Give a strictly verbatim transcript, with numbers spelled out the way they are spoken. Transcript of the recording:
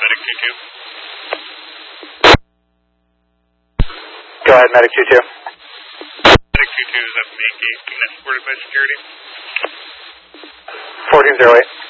Medic two two. Go ahead, Medic two two. Medic two two is up main gate. Can that supported by security? fourteen zero eight.